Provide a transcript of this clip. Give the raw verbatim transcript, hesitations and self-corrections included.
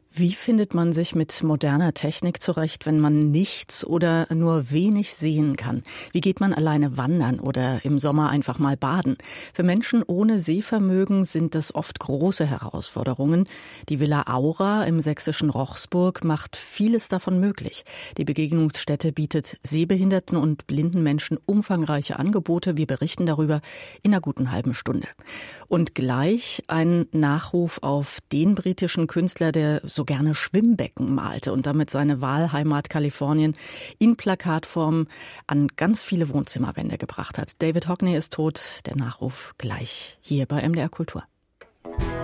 Wie findet man sich mit moderner Technik zurecht, wenn man nichts oder nur wenig sehen kann? Wie geht man alleine wandern oder im Sommer einfach mal baden? Für Menschen ohne Sehvermögen sind das oft große Herausforderungen. Die Villa Aura im sächsischen Rochsburg macht vieles davon möglich. Die Begegnungsstätte bietet sehbehinderten und blinden Menschen umfangreiche Angebote. Wir berichten darüber in einer guten halben Stunde. Und gleich ein Nachruf auf den britischen Künstler, der so gerne Schwimmbecken malte und damit seine Wahlheimat Kalifornien in Plakatform an ganz viele Wohnzimmerwände gebracht hat. David Hockney ist tot. Der Nachruf gleich hier bei M D R Kultur.